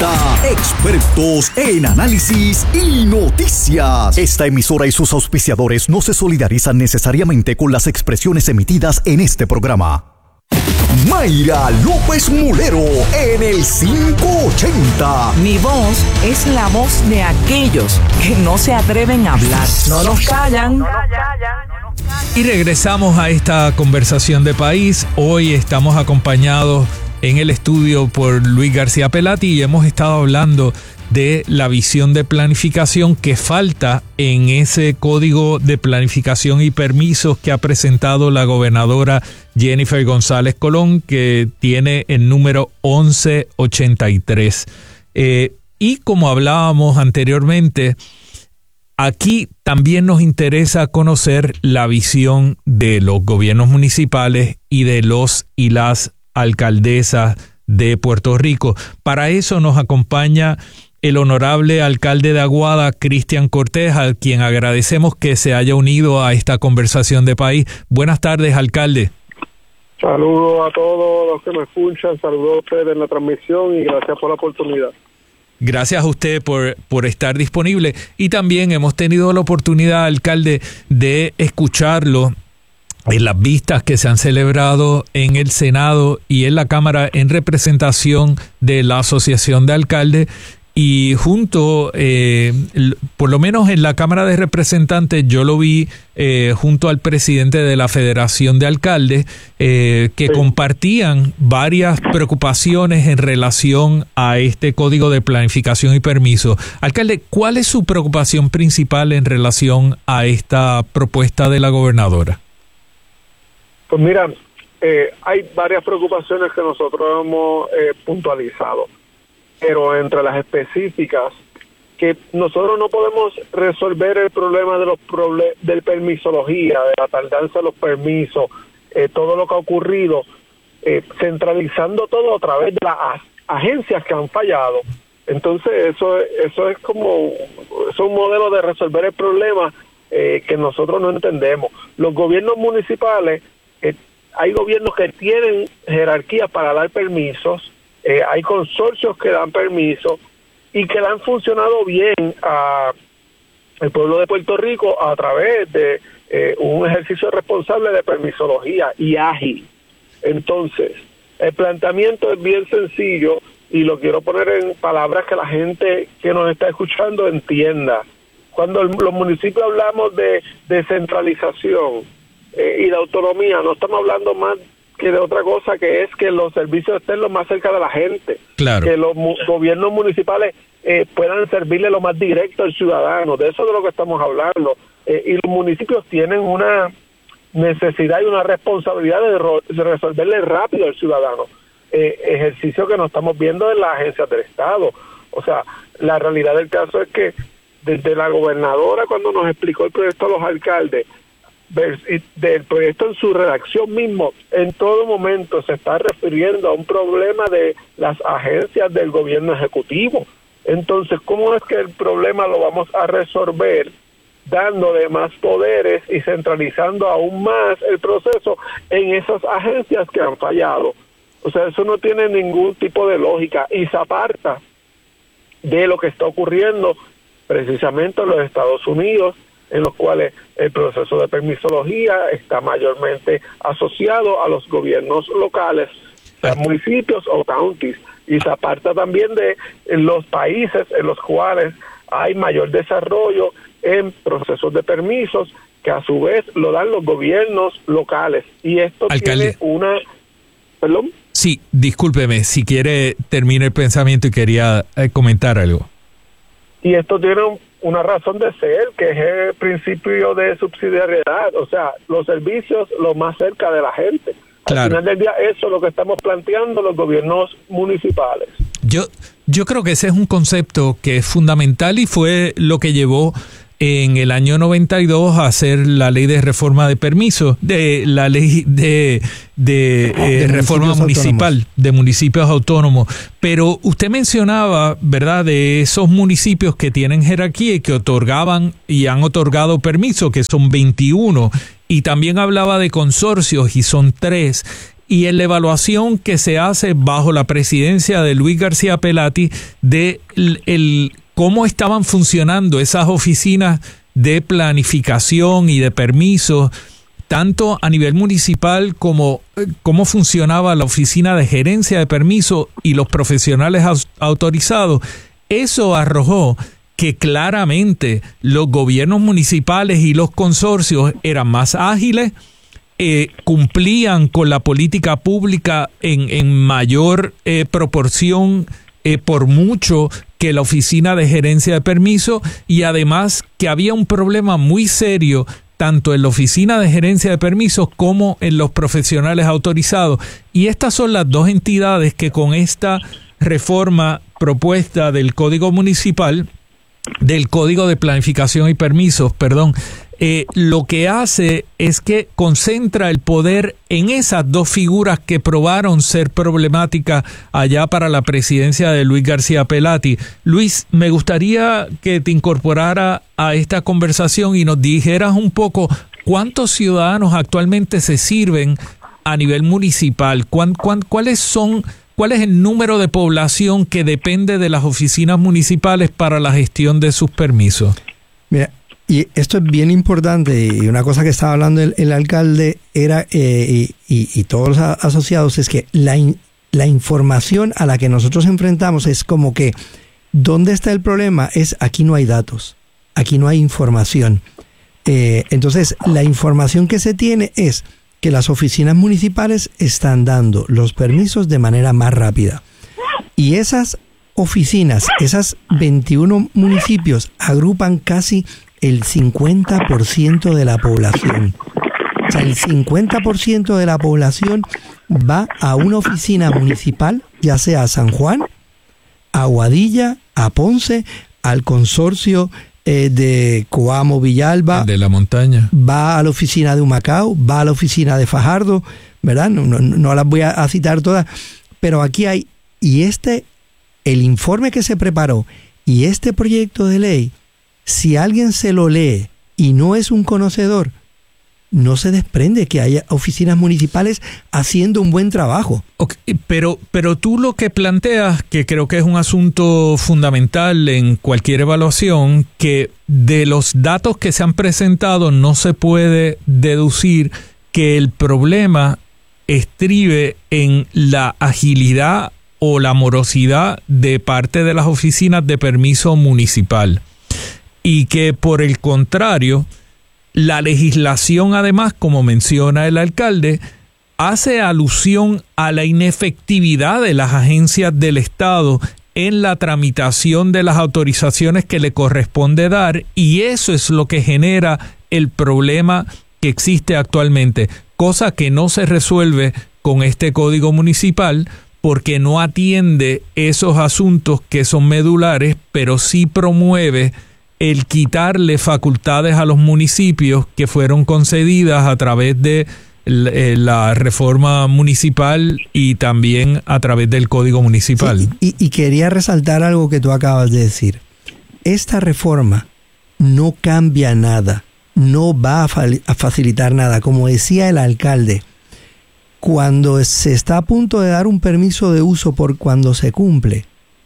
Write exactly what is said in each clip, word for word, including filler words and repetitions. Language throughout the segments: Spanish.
ochenta. Expertos en análisis y noticias. Esta emisora y sus auspiciadores no se solidarizan necesariamente con las expresiones emitidas en este programa. Mayra López Mulero en el quinientos ochenta. Mi voz es la voz de aquellos que no se atreven a hablar. No nos callan. No nos callan. Y regresamos a esta conversación de país. Hoy estamos acompañados en el estudio por Luis García Pelati y hemos estado hablando de la visión de planificación que falta en ese código de planificación y permisos que ha presentado la gobernadora Jennifer González Colón, que tiene el número once ochenta y tres. Eh, y como hablábamos anteriormente, aquí también nos interesa conocer la visión de los gobiernos municipales y de los y las alcaldesas de Puerto Rico. Para eso nos acompaña el honorable alcalde de Aguada, Cristian Cortés, a quien agradecemos que se haya unido a esta conversación de país. Buenas tardes, alcalde. Saludos a todos los que me escuchan, saludos a ustedes en la transmisión y gracias por la oportunidad. Gracias a usted por, por estar disponible. Y también hemos tenido la oportunidad, alcalde, de escucharlo en las vistas que se han celebrado en el Senado y en la Cámara en representación de la Asociación de Alcaldes. Y junto, eh, por lo menos en la Cámara de Representantes, yo lo vi eh, junto al presidente de la Federación de Alcaldes, eh, que sí. compartían varias preocupaciones en relación a este Código de Planificación y Permiso. Alcalde, ¿cuál es su preocupación principal en relación a esta propuesta de la gobernadora? Pues mira, eh, hay varias preocupaciones que nosotros hemos eh, puntualizado. Pero entre las específicas, que nosotros no podemos resolver el problema de los proble- del permisología, de la tardanza de los permisos, eh, todo lo que ha ocurrido, eh, centralizando todo a través de las agencias que han fallado. Entonces eso, eso es como es un modelo de resolver el problema eh, que nosotros no entendemos. Los gobiernos municipales, eh, hay gobiernos que tienen jerarquía para dar permisos. Eh, hay consorcios que dan permiso y que le han funcionado bien a el pueblo de Puerto Rico a través de eh, un ejercicio responsable de permisología y ágil. Entonces, el planteamiento es bien sencillo y lo quiero poner en palabras que la gente que nos está escuchando entienda. Cuando el, los municipios hablamos de descentralización eh, y de autonomía, no estamos hablando más que de otra cosa, que es que los servicios estén lo más cerca de la gente, claro. que los mu- gobiernos municipales eh, puedan servirle lo más directo al ciudadano. De eso es de lo que estamos hablando. Eh, y los municipios tienen una necesidad y una responsabilidad de, ro- de resolverle rápido al ciudadano. Eh, ejercicio que no estamos viendo en las agencias del Estado. O sea, la realidad del caso es que desde la gobernadora, cuando nos explicó el proyecto a los alcaldes, del proyecto en su redacción mismo, en todo momento se está refiriendo a un problema de las agencias del gobierno ejecutivo. Entonces, ¿cómo es que el problema lo vamos a resolver dándole más poderes y centralizando aún más el proceso en esas agencias que han fallado? O sea, eso no tiene ningún tipo de lógica y se aparta de lo que está ocurriendo precisamente en los Estados Unidos, en los cuales el proceso de permisología está mayormente asociado a los gobiernos locales, sean municipios o counties, y se aparta también de los países en los cuales hay mayor desarrollo en procesos de permisos, que a su vez lo dan los gobiernos locales. Y esto Alcalde. tiene una... ¿Perdón? Sí, discúlpeme, si quiere termine el pensamiento y quería eh, comentar algo. Y esto tiene un una razón de ser, que es el principio de subsidiariedad, o sea, los servicios lo más cerca de la gente. Claro. Al final del día, eso es lo que estamos planteando los gobiernos municipales. Yo, yo creo que ese es un concepto que es fundamental y fue lo que llevó en el año noventa y dos a hacer la ley de reforma de permisos, de la ley de, de, eh, de reforma municipal, autónomos. de municipios autónomos. Pero usted mencionaba, ¿verdad?, de esos municipios que tienen jerarquía y que otorgaban y han otorgado permisos, que son veintiuno, y también hablaba de consorcios y son tres. y en la evaluación que se hace bajo la presidencia de Luis García Pelati de el, el cómo estaban funcionando esas oficinas de planificación y de permisos, tanto a nivel municipal como eh, cómo funcionaba la oficina de gerencia de permisos y los profesionales aus- autorizados. Eso arrojó que claramente los gobiernos municipales y los consorcios eran más ágiles, eh, cumplían con la política pública en, en mayor eh, proporción, eh, por mucho, que la oficina de gerencia de permisos, y además que había un problema muy serio tanto en la oficina de gerencia de permisos como en los profesionales autorizados. Y estas son las dos entidades que con esta reforma propuesta del Código Municipal, del Código de Planificación y Permisos, perdón, eh, lo que hace es que concentra el poder en esas dos figuras que probaron ser problemáticas allá para la presidencia de Luis García Pelati. Luis, me gustaría que te incorporara a esta conversación y nos dijeras un poco cuántos ciudadanos actualmente se sirven a nivel municipal, ¿Cuán, cuán, cuáles son... ¿Cuál es el número de población que depende de las oficinas municipales para la gestión de sus permisos? Mira, y esto es bien importante, y una cosa que estaba hablando el, el alcalde era eh, y, y, y todos los asociados es que la, in, la información a la que nosotros enfrentamos es como que ¿dónde está el problema? Es aquí no hay datos, aquí no hay información. Eh, entonces, la información que se tiene es que las oficinas municipales están dando los permisos de manera más rápida. Y esas oficinas, esas veintiuno municipios, agrupan casi el cincuenta por ciento de la población. O sea, el cincuenta por ciento de la población va a una oficina municipal, ya sea a San Juan, a Aguadilla, a Ponce, al consorcio Eh, de Coamo Villalba, de la montaña, va a la oficina de Humacao, va a la oficina de Fajardo, ¿verdad? No, no, no las voy a, a citar todas, pero aquí hay, y este, el informe que se preparó y este proyecto de ley, si alguien se lo lee y no es un conocedor, no se desprende que haya oficinas municipales haciendo un buen trabajo. Okay, pero, pero tú lo que planteas, que creo que es un asunto fundamental en cualquier evaluación, que de los datos que se han presentado no se puede deducir que el problema estribe en la agilidad o la morosidad de parte de las oficinas de permiso municipal. Y que por el contrario, la legislación, además, como menciona el alcalde, hace alusión a la inefectividad de las agencias del Estado en la tramitación de las autorizaciones que le corresponde dar, y eso es lo que genera el problema que existe actualmente, cosa que no se resuelve con este Código Municipal porque no atiende esos asuntos que son medulares, pero sí promueve el quitarle facultades a los municipios que fueron concedidas a través de la reforma municipal y también a través del Código Municipal. Sí, y, y quería resaltar algo que tú acabas de decir. Esta reforma no cambia nada, no va a, fa- a facilitar nada. Como decía el alcalde, cuando se está a punto de dar un permiso de uso por cuando se cumple,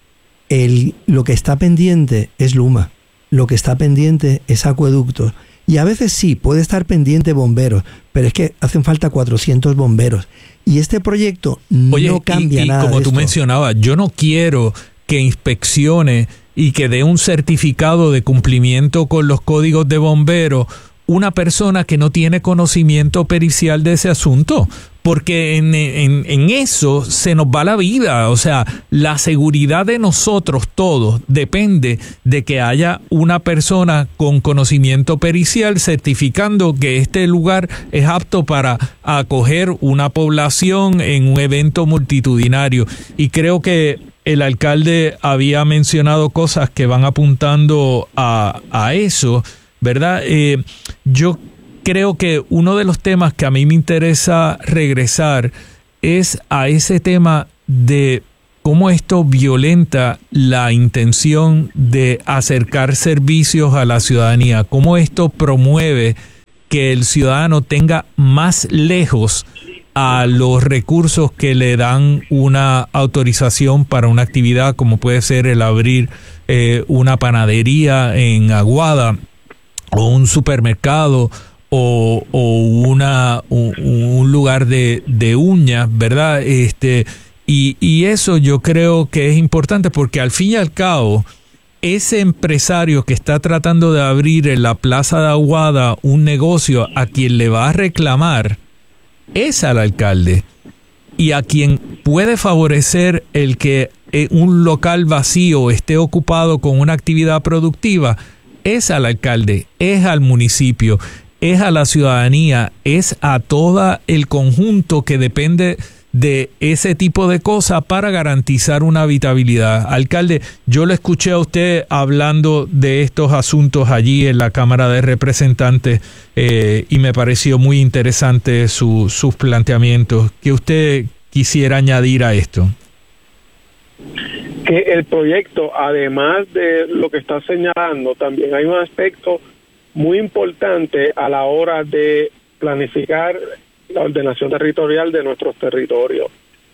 el, lo que está pendiente es Luma. Lo que está pendiente es acueductos. Y a veces sí, puede estar pendiente bomberos, pero es que hacen falta cuatrocientos bomberos. Y este proyecto no Oye, cambia y, y nada. como de tú esto. mencionabas, yo no quiero que inspeccione y que dé un certificado de cumplimiento con los códigos de bomberos una persona que no tiene conocimiento pericial de ese asunto, porque en, en, en eso se nos va la vida. O sea, la seguridad de nosotros todos depende de que haya una persona con conocimiento pericial certificando que este lugar es apto para acoger una población en un evento multitudinario. Y creo que el alcalde había mencionado cosas que van apuntando a, a eso, ¿verdad? Eh, yo creo que uno de los temas que a mí me interesa regresar es a ese tema de cómo esto violenta la intención de acercar servicios a la ciudadanía, cómo esto promueve que el ciudadano tenga más lejos a los recursos que le dan una autorización para una actividad como puede ser el abrir eh, una panadería en Aguada o un supermercado o, o una un, un lugar de, de uñas, ¿verdad? Este y, y eso yo creo que es importante porque al fin y al cabo ese empresario que está tratando de abrir en la Plaza de Aguada un negocio, a quien le va a reclamar es al alcalde, y a quien puede favorecer el que un local vacío esté ocupado con una actividad productiva es al alcalde, es al municipio, es a la ciudadanía, es a todo el conjunto que depende de ese tipo de cosas para garantizar una habitabilidad. Alcalde, yo le escuché a usted hablando de estos asuntos allí en la Cámara de Representantes eh, y me pareció muy interesante su, sus planteamientos. ¿Qué usted quisiera añadir a esto? Que el proyecto, además de lo que está señalando, también hay un aspecto muy importante a la hora de planificar la ordenación territorial de nuestros territorios.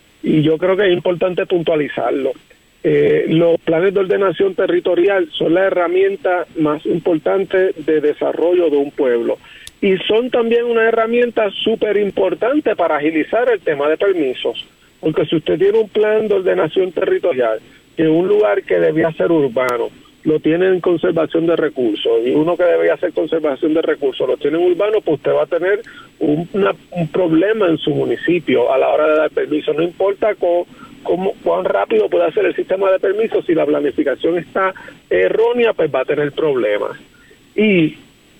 Y yo creo que es importante puntualizarlo. Eh, los planes de ordenación territorial son la herramienta más importante de desarrollo de un pueblo. Y son también una herramienta súper importante para agilizar el tema de permisos. Porque si usted tiene un plan de ordenación territorial, que un lugar que debía ser urbano, lo tiene en conservación de recursos, y uno que debía hacer conservación de recursos lo tiene en urbano, pues usted va a tener un, una, un problema en su municipio a la hora de dar permiso. No importa cómo, cómo, cuán rápido puede hacer el sistema de permisos, si la planificación está errónea, pues va a tener problemas. Y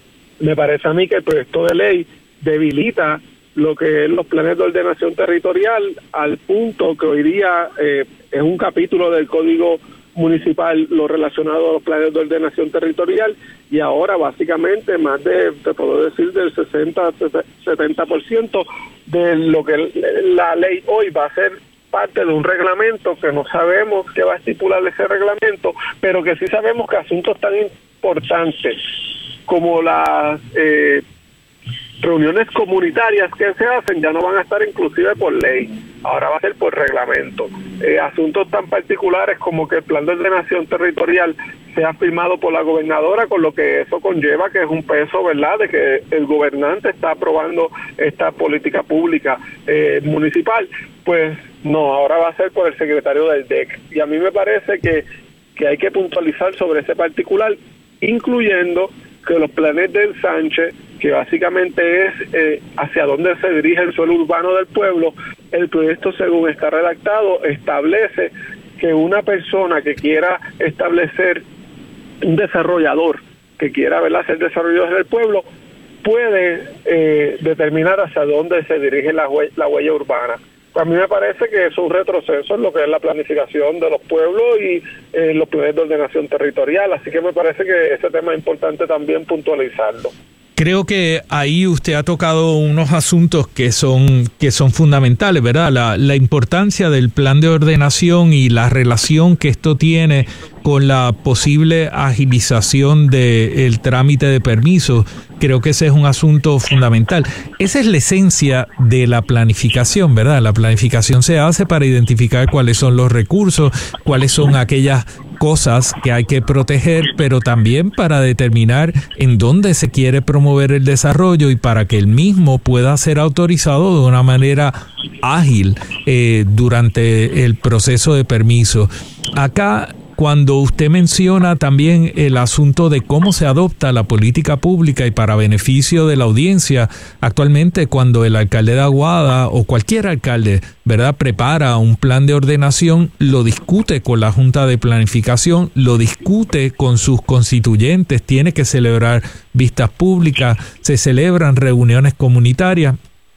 me parece a mí que el proyecto de ley debilita lo que es los planes de ordenación territorial al punto que hoy día eh, es un capítulo del Código Municipal lo relacionado a los planes de ordenación territorial, y ahora básicamente más de, te puedo decir, del sesenta, setenta por ciento de lo que la ley hoy va a ser parte de un reglamento que no sabemos qué va a estipular ese reglamento, pero que sí sabemos que asuntos tan importantes como las eh, reuniones comunitarias que se hacen ya no van a estar inclusive por ley, ahora va a ser por reglamento. Eh, asuntos tan particulares como que el plan de ordenación territorial sea firmado por la gobernadora, con lo que eso conlleva, que es un peso, ¿verdad?, de que el gobernante está aprobando esta política pública eh, municipal, pues no, ahora va a ser por el secretario del D E C. Y a mí me parece que, que hay que puntualizar sobre ese particular, incluyendo que los planes del Sánchez, que básicamente es eh, hacia dónde se dirige el suelo urbano del pueblo, el proyecto, según está redactado, establece que una persona que quiera establecer un desarrollador, que quiera, ¿verdad?, ser desarrollador del pueblo, puede eh, determinar hacia dónde se dirige la, hue la huella urbana. A mí me parece que es un retroceso en lo que es la planificación de los pueblos y eh, los planes de ordenación territorial, así que me parece que ese tema es importante también puntualizarlo. Creo que ahí usted ha tocado unos asuntos que son que son fundamentales, ¿verdad? La, la importancia del plan de ordenación y la relación que esto tiene con la posible agilización del trámite de permisos. Creo que ese es un asunto fundamental. Esa es la esencia de la planificación, ¿verdad? La planificación se hace para identificar cuáles son los recursos, cuáles son aquellas cosas que hay que proteger, pero también para determinar en dónde se quiere promover el desarrollo y para que el mismo pueda ser autorizado de una manera ágil eh, durante el proceso de permiso. Acá, cuando usted menciona también el asunto de cómo se adopta la política pública y para beneficio de la audiencia, actualmente cuando el alcalde de Aguada o cualquier alcalde, ¿verdad?, prepara un plan de ordenación, lo discute con la Junta de Planificación, lo discute con sus constituyentes, tiene que celebrar vistas públicas, se celebran reuniones comunitarias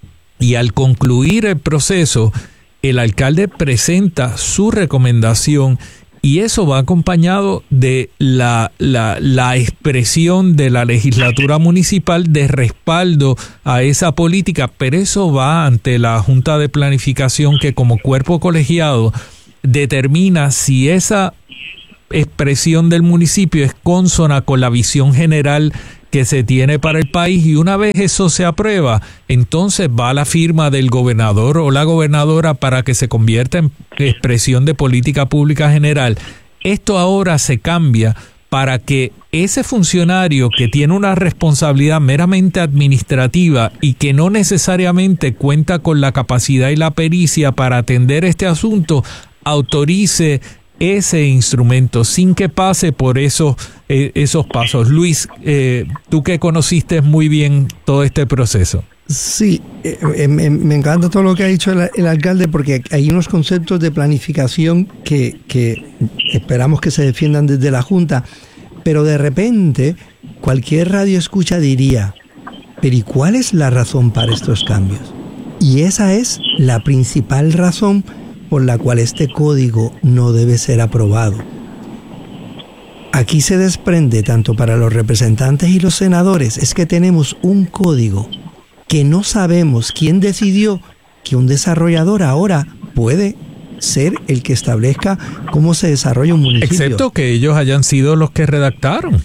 y al concluir el proceso, el alcalde presenta su recomendación. Y eso va acompañado de la, la, la expresión de la legislatura municipal de respaldo a esa política, pero eso va ante la Junta de Planificación, que como cuerpo colegiado determina si esa expresión del municipio es consona con la visión general que se tiene para el país, y una vez eso se aprueba, entonces va la firma del gobernador o la gobernadora para que se convierta en expresión de política pública general. Esto ahora se cambia para que ese funcionario que tiene una responsabilidad meramente administrativa y que no necesariamente cuenta con la capacidad y la pericia para atender este asunto, autorice ese instrumento sin que pase por esos, eh, esos pasos. Luis, eh, tú que conociste muy bien todo este proceso. Sí, eh, eh, me, me encanta todo lo que ha dicho el, el alcalde, porque hay unos conceptos de planificación que, que esperamos que se defiendan desde la Junta, pero de repente cualquier radioescucha diría, pero ¿y cuál es la razón para estos cambios? Y esa es la principal razón por la cual este código no debe ser aprobado. Aquí se desprende, tanto para los representantes y los senadores, es que tenemos un código que no sabemos quién decidió que un desarrollador ahora puede ser el que establezca cómo se desarrolla un municipio. Excepto que ellos hayan sido los que redactaron.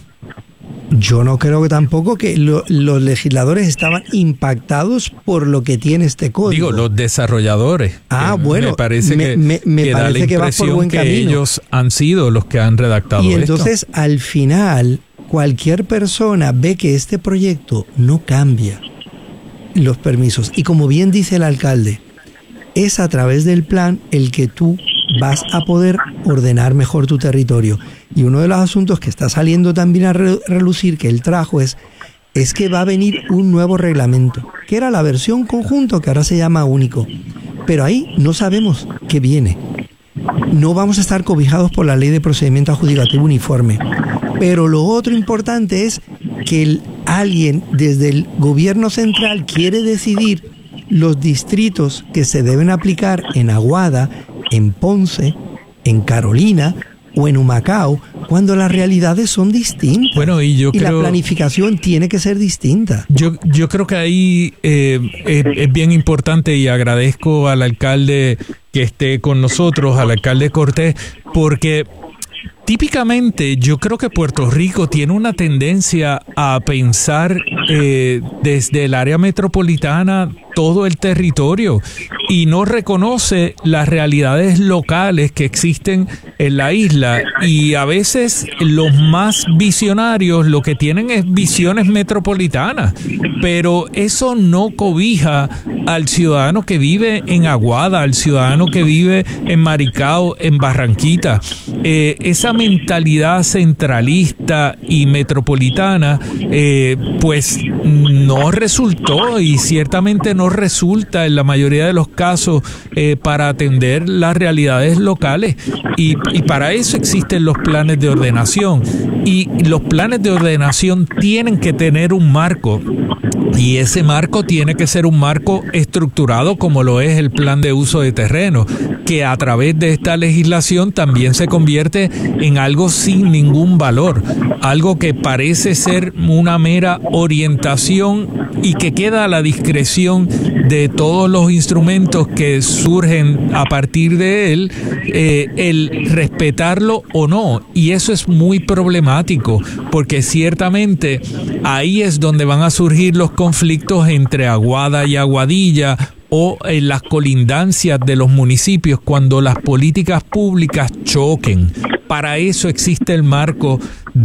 Yo no creo que tampoco que lo, los legisladores estaban impactados por lo que tiene este código. Digo, los desarrolladores. Ah, bueno, me parece me, que, me, me que parece da la que va por buen que camino. Ellos han sido los que han redactado y entonces, esto. Al final, cualquier persona ve que este proyecto no cambia los permisos. Y como bien dice el alcalde, es a través del plan el que tú vas a poder ordenar mejor tu territorio. Y uno de los asuntos que está saliendo también a relucir, que él trajo, es, es que va a venir un nuevo reglamento, que era la versión conjunto, que ahora se llama único. Pero ahí no sabemos qué viene. No vamos a estar cobijados por la ley de procedimiento adjudicativo uniforme. Pero lo otro importante es que el, alguien desde el gobierno central quiere decidir los distritos que se deben aplicar en Aguada, en Ponce, en Carolina o en Humacao, cuando las realidades son distintas. Bueno, y yo y creo, la planificación tiene que ser distinta. Yo, yo creo que ahí eh, es, es bien importante, y agradezco al alcalde que esté con nosotros, al alcalde Cortés, porque típicamente yo creo que Puerto Rico tiene una tendencia a pensar eh, desde el área metropolitana todo el territorio y no reconoce las realidades locales que existen en la isla, y a veces los más visionarios lo que tienen es visiones metropolitanas, pero eso no cobija al ciudadano que vive en Aguada, al ciudadano que vive en Maricao, en Barranquita. Eh, esa mentalidad centralista y metropolitana eh, pues no resultó, y ciertamente no resulta en la mayoría de los casos eh, para atender las realidades locales, y, y para eso existen los planes de ordenación, y los planes de ordenación tienen que tener un marco, y ese marco tiene que ser un marco estructurado como lo es el plan de uso de terreno, que a través de esta legislación también se convierte en algo sin ningún valor, algo que parece ser una mera orientación y que queda a la discreción de todos los instrumentos que surgen a partir de él, eh, el respetarlo o no. Y eso es muy problemático, porque ciertamente ahí es donde van a surgir los conflictos entre Aguada y Aguadilla, o en las colindancias de los municipios, cuando las políticas públicas choquen. Para eso existe el marco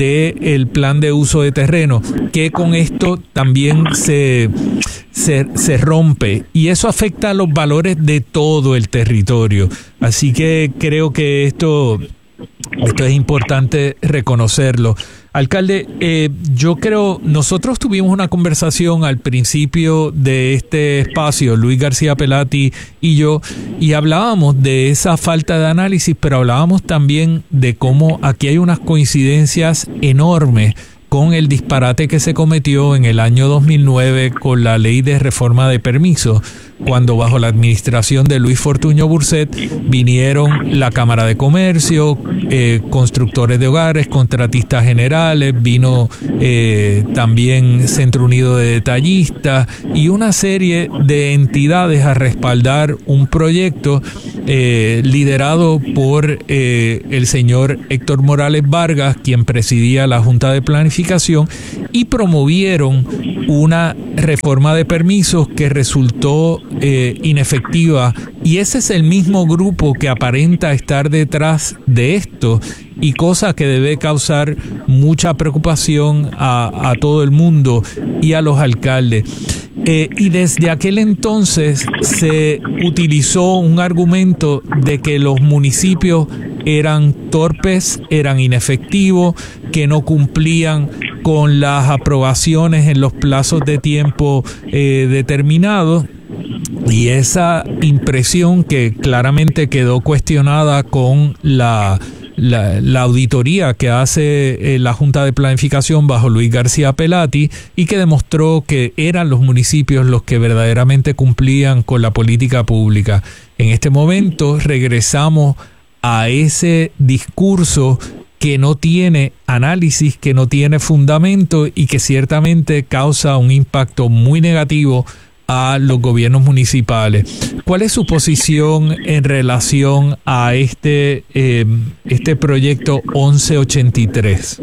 del plan de uso de terreno, que con esto también se, se, se rompe, y eso afecta a los valores de todo el territorio. Así que creo que esto, esto es importante reconocerlo. Alcalde, eh, yo creo, nosotros tuvimos una conversación al principio de este espacio, Luis García Pelati y yo, y hablábamos de esa falta de análisis, pero hablábamos también de cómo aquí hay unas coincidencias enormes con el disparate que se cometió en el año dos mil nueve con la ley de reforma de permisos, cuando bajo la administración de Luis Fortuño Burset vinieron la Cámara de Comercio, eh, constructores de hogares, contratistas generales, vino eh, también Centro Unido de Detallistas y una serie de entidades a respaldar un proyecto eh, liderado por eh, el señor Héctor Morales Vargas, quien presidía la Junta de Planificación, y promovieron una reforma de permisos que resultó eh, inefectiva, y ese es el mismo grupo que aparenta estar detrás de esto, y cosa que debe causar mucha preocupación a, a todo el mundo y a los alcaldes. Eh, y desde aquel entonces se utilizó un argumento de que los municipios eran torpes, eran inefectivos, que no cumplían con las aprobaciones en los plazos de tiempo eh, determinados. Y esa impresión que claramente quedó cuestionada con la, la, la auditoría que hace eh, la Junta de Planificación bajo Luis García Pelati, y que demostró que eran los municipios los que verdaderamente cumplían con la política pública. En este momento regresamos a ese discurso que no tiene análisis, que no tiene fundamento y que ciertamente causa un impacto muy negativo a los gobiernos municipales. ¿Cuál es su posición en relación a este eh, este proyecto once ochenta y tres?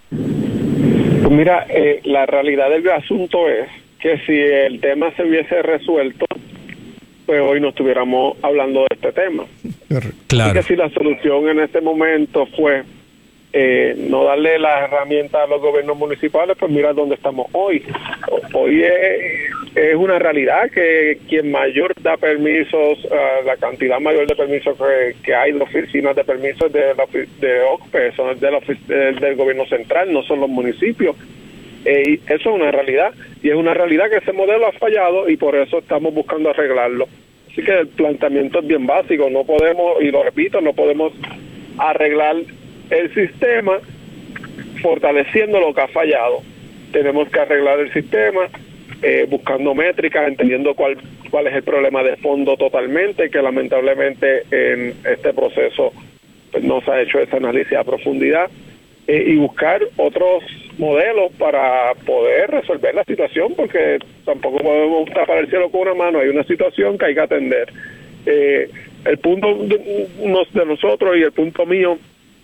Pues mira, eh, la realidad del asunto es que si el tema se hubiese resuelto, pues hoy no estuviéramos hablando de este tema. Claro. Así que si la solución en este momento fue eh, no darle las herramientas a los gobiernos municipales, pues mira dónde estamos hoy. Hoy es, es una realidad que quien mayor da permisos, uh, la cantidad mayor de permisos que, que hay de oficinas de permisos de, la, de O C P E son de la, de, del gobierno central, no son los municipios. Eh, y eso es una realidad, y es una realidad que ese modelo ha fallado y por eso estamos buscando arreglarlo. Así que el planteamiento es bien básico, no podemos, y lo repito, no podemos arreglar el sistema fortaleciendo lo que ha fallado. Tenemos que arreglar el sistema eh, buscando métricas, entendiendo cuál cuál es el problema de fondo totalmente, que lamentablemente en este proceso pues, no se ha hecho ese análisis a profundidad, eh, y buscar otros modelos para poder resolver la situación, porque tampoco podemos tapar el cielo con una mano. Hay una situación que hay que atender. Eh, el punto de, de nosotros y el punto mío,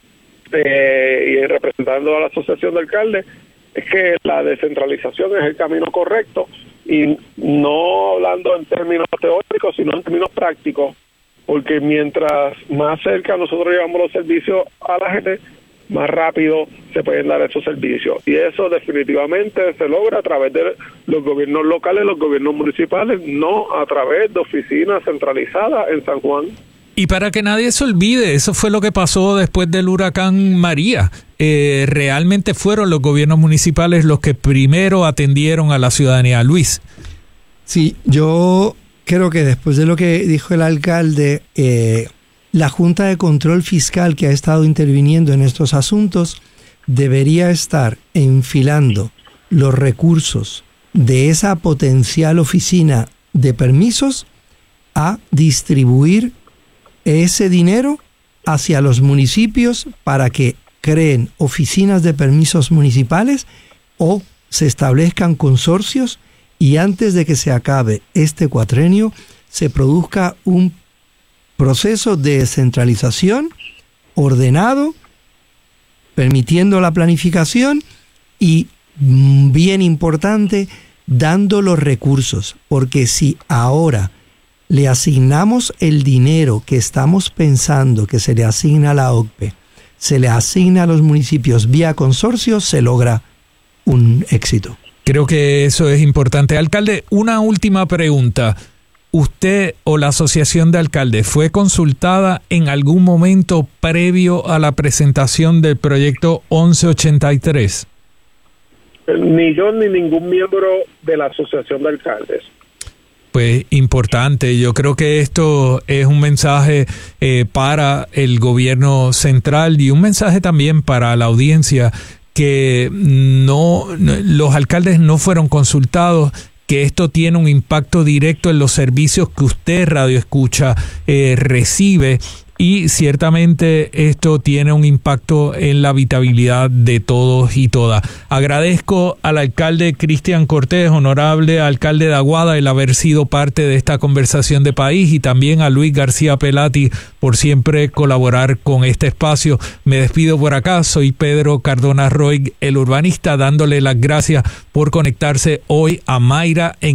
eh, y representando a la Asociación de Alcaldes, es que la descentralización es el camino correcto, y no hablando en términos teóricos, sino en términos prácticos, porque mientras más cerca nosotros llevamos los servicios a la gente, más rápido se pueden dar esos servicios. Y eso definitivamente se logra a través de los gobiernos locales, los gobiernos municipales, no a través de oficinas centralizadas en San Juan. Y para que nadie se olvide, eso fue lo que pasó después del huracán María. Eh, realmente fueron los gobiernos municipales los que primero atendieron a la ciudadanía. Luis. Sí, yo creo que después de lo que dijo el alcalde, eh, la Junta de Control Fiscal, que ha estado interviniendo en estos asuntos, debería estar enfilando los recursos de esa potencial oficina de permisos a distribuir ese dinero hacia los municipios para que creen oficinas de permisos municipales o se establezcan consorcios, y antes de que se acabe este cuatrenio se produzca un proceso de descentralización ordenado, permitiendo la planificación y, bien importante, dando los recursos, porque si ahora le asignamos el dinero que estamos pensando que se le asigna a la O C P E, se le asigna a los municipios vía consorcio, se logra un éxito. Creo que eso es importante. Alcalde, una última pregunta. ¿Usted o la Asociación de Alcaldes fue consultada en algún momento previo a la presentación del proyecto once ochenta y tres? Ni yo ni ningún miembro de la Asociación de Alcaldes. Pues importante, yo creo que esto es un mensaje eh, para el gobierno central y un mensaje también para la audiencia, que no, no los alcaldes no fueron consultados, que esto tiene un impacto directo en los servicios que usted, Radio Escucha, eh, recibe. Y ciertamente esto tiene un impacto en la habitabilidad de todos y todas. Agradezco al alcalde Cristian Cortés, honorable alcalde de Aguada, el haber sido parte de esta conversación de país, y también a Luis García Pelati por siempre colaborar con este espacio. Me despido por acá. Soy Pedro Cardona Roig, el urbanista, dándole las gracias por conectarse hoy a Mayra en